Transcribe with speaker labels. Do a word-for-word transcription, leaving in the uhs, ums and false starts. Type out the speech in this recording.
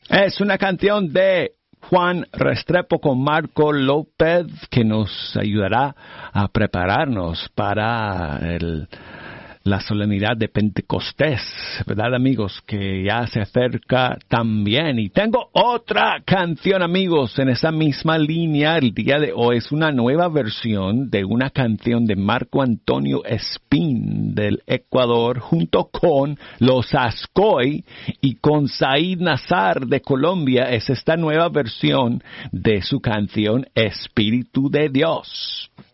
Speaker 1: Es una canción de Juan Restrepo con Marco López que nos ayudará a prepararnos para el, la solemnidad de Pentecostés, ¿verdad, amigos? Que ya se acerca también. Y tengo otra canción, amigos, en esa misma línea. El día de hoy es una nueva versión de una canción de Marco Antonio Espín del Ecuador junto con los Ascoy y con Said Nazar de Colombia. Es esta nueva versión de su canción Espíritu de Dios.